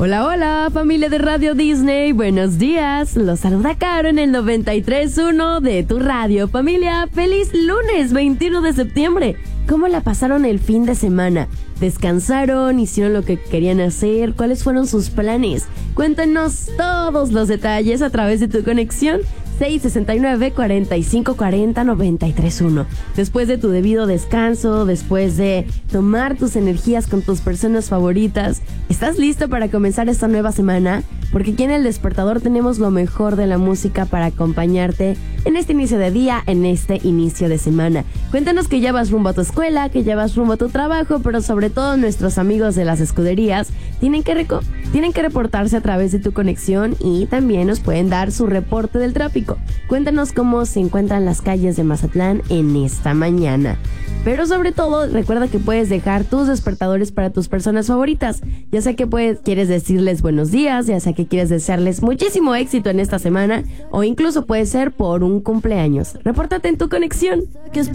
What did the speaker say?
Hola, hola, familia de Radio Disney, buenos días. Los saluda Caro en el 93.1 de tu radio. Familia, feliz lunes 21 de septiembre. ¿Cómo la pasaron el fin de semana? ¿Descansaron? ¿Hicieron lo que querían hacer? ¿Cuáles fueron sus planes? Cuéntanos todos los detalles a través de tu conexión 669-4540-931. Después de tu debido descanso, después de tomar tus energías con tus personas favoritas, ¿estás listo para comenzar esta nueva semana? Porque aquí en El Despertador tenemos lo mejor de la música para acompañarte en este inicio de día, en este inicio de semana. Cuéntanos que ya vas rumbo a tu escuela, que ya vas rumbo a tu trabajo, pero sobre todo nuestros amigos de las escuderías tienen que reportarse a través de tu conexión y también nos pueden dar su reporte del tráfico. Cuéntanos cómo se encuentran las calles de Mazatlán en esta mañana. Pero sobre todo, recuerda que puedes dejar tus despertadores para tus personas favoritas. Ya sea que quieres decirles buenos días, ya sea que quieres desearles muchísimo éxito en esta semana, o incluso puede ser por un cumpleaños. Repórtate en tu conexión.